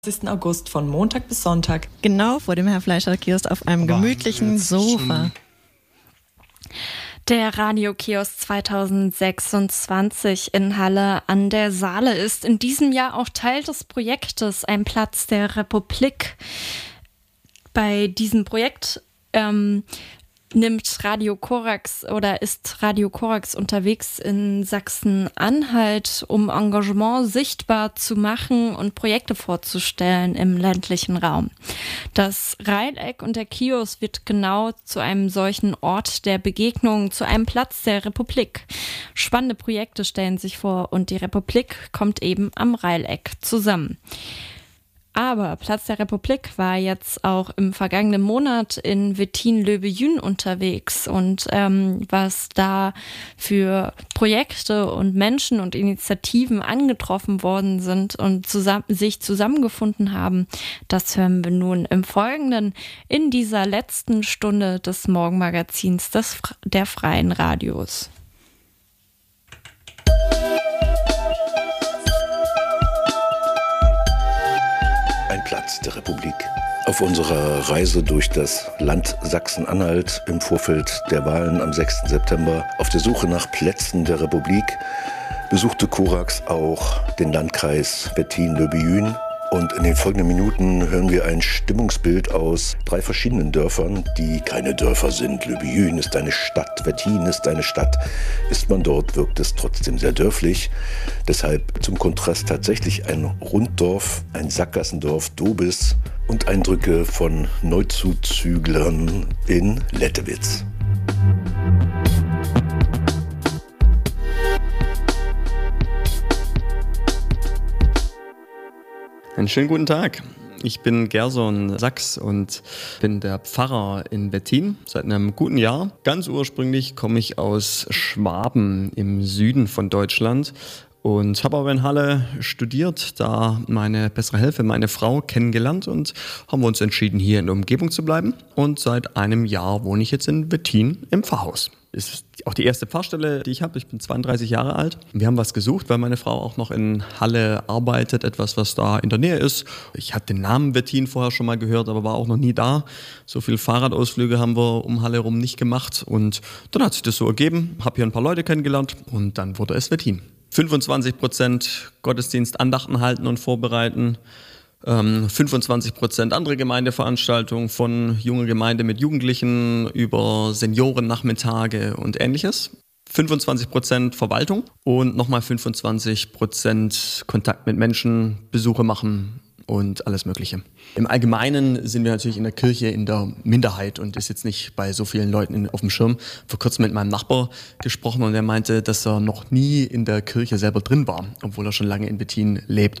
20. August von Montag bis Sonntag. Genau vor dem Herr Fleischer-Kiosk auf einem gemütlichen Sofa. Der Radiokiosk 2026 in Halle an der Saale ist in diesem Jahr auch Teil des Projektes Ein Platz der Republik. Bei diesem Projekt ist Radio Korax unterwegs in Sachsen-Anhalt, um Engagement sichtbar zu machen und Projekte vorzustellen im ländlichen Raum. Das Rheineck und der Kiosk wird genau zu einem solchen Ort der Begegnung, zu einem Platz der Republik. Spannende Projekte stellen sich vor und die Republik kommt eben am Rheineck zusammen. Aber Platz der Republik war jetzt auch im vergangenen Monat in Wettin-Löbejün unterwegs und was da für Projekte und Menschen und Initiativen angetroffen worden sind und sich zusammengefunden haben, das hören wir nun im Folgenden in dieser letzten Stunde des Morgenmagazins der Freien Radios. Ein Platz der Republik. Auf unserer Reise durch das Land Sachsen-Anhalt im Vorfeld der Wahlen am 6. September auf der Suche nach Plätzen der Republik besuchte Korax auch den Landkreis Wettin-Löbejün. Und in den folgenden Minuten hören wir ein Stimmungsbild aus 3 verschiedenen Dörfern, die keine Dörfer sind. Löbejün ist eine Stadt, Wettin ist eine Stadt. Ist man dort, wirkt es trotzdem sehr dörflich. Deshalb zum Kontrast tatsächlich ein Runddorf, ein Sackgassendorf, Dobis und Eindrücke von Neuzuzüglern in Lettewitz. Einen schönen guten Tag. Ich bin Gerson Sachs und bin der Pfarrer in Wettin seit einem guten Jahr. Ganz ursprünglich komme ich aus Schwaben im Süden von Deutschland und habe aber in Halle studiert, da meine bessere Hälfte, meine Frau, kennengelernt und haben wir uns entschieden, hier in der Umgebung zu bleiben. Und seit einem Jahr wohne ich jetzt in Wettin im Pfarrhaus. Ist auch die erste Pfarrstelle, die ich habe. Ich bin 32 Jahre alt. Wir haben was gesucht, weil meine Frau auch noch in Halle arbeitet, etwas, was da in der Nähe ist. Ich hatte den Namen Wettin vorher schon mal gehört, aber war auch noch nie da. So viele Fahrradausflüge haben wir um Halle herum nicht gemacht. Und dann hat sich das so ergeben, habe hier ein paar Leute kennengelernt und dann wurde es Wettin. 25% Gottesdienst, Andachten halten und vorbereiten. 25% andere Gemeindeveranstaltungen, von junge Gemeinde mit Jugendlichen über Seniorennachmittage und ähnliches. 25% Verwaltung und nochmal 25% Kontakt mit Menschen, Besuche machen und alles Mögliche. Im Allgemeinen sind wir natürlich in der Kirche in der Minderheit und ist jetzt nicht bei so vielen Leuten auf dem Schirm. Vor kurzem mit meinem Nachbar gesprochen und er meinte, dass er noch nie in der Kirche selber drin war, obwohl er schon lange in Wettin lebt.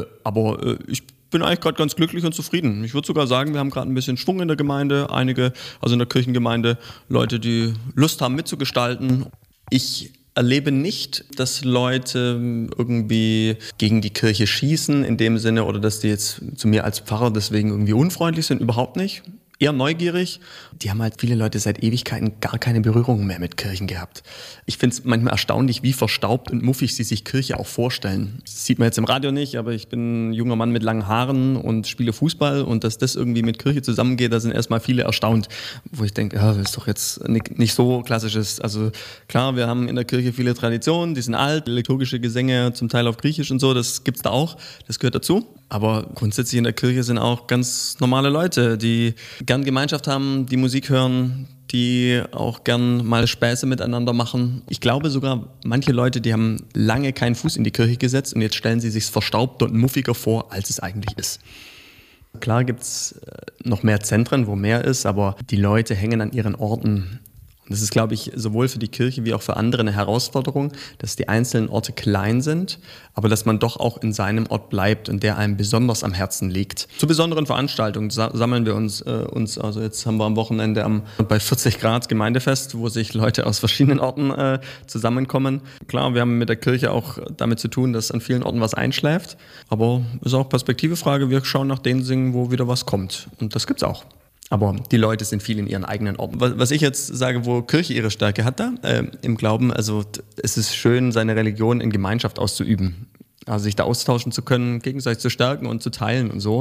Aber ich bin eigentlich gerade ganz glücklich und zufrieden. Ich würde sogar sagen, wir haben gerade ein bisschen Schwung in der Gemeinde. Einige, also in der Kirchengemeinde, Leute, die Lust haben mitzugestalten. Ich erlebe nicht, dass Leute irgendwie gegen die Kirche schießen in dem Sinne oder dass die jetzt zu mir als Pfarrer deswegen irgendwie unfreundlich sind. Überhaupt nicht. Eher neugierig. Die haben halt viele Leute seit Ewigkeiten gar keine Berührung mehr mit Kirchen gehabt. Ich finde es manchmal erstaunlich, wie verstaubt und muffig sie sich Kirche auch vorstellen. Das sieht man jetzt im Radio nicht, aber ich bin ein junger Mann mit langen Haaren und spiele Fußball und dass das irgendwie mit Kirche zusammengeht, da sind erstmal viele erstaunt, wo ich denke, ja, das ist doch jetzt nicht so klassisches. Also klar, wir haben in der Kirche viele Traditionen, die sind alt, liturgische Gesänge zum Teil auf Griechisch und so, das gibt's da auch, das gehört dazu. Aber grundsätzlich in der Kirche sind auch ganz normale Leute, die gern Gemeinschaft haben, die Musik hören, die auch gern mal Späße miteinander machen. Ich glaube sogar, manche Leute, die haben lange keinen Fuß in die Kirche gesetzt und jetzt stellen sie sich verstaubter und muffiger vor, als es eigentlich ist. Klar gibt's noch mehr Zentren, wo mehr ist, aber die Leute hängen an ihren Orten. Das ist, glaube ich, sowohl für die Kirche wie auch für andere eine Herausforderung, dass die einzelnen Orte klein sind, aber dass man doch auch in seinem Ort bleibt und der einem besonders am Herzen liegt. Zu besonderen Veranstaltungen sammeln wir uns, also jetzt haben wir am Wochenende bei 40 Grad Gemeindefest, wo sich Leute aus verschiedenen Orten zusammenkommen. Klar, wir haben mit der Kirche auch damit zu tun, dass an vielen Orten was einschläft, aber es ist auch Perspektivefrage, wir schauen nach den Dingen, wo wieder was kommt und das gibt's auch. Aber die Leute sind viel in ihren eigenen Orten. Was ich jetzt sage, wo Kirche ihre Stärke hat da, im Glauben, also es ist schön, seine Religion in Gemeinschaft auszuüben. Also sich da austauschen zu können, gegenseitig zu stärken und zu teilen und so.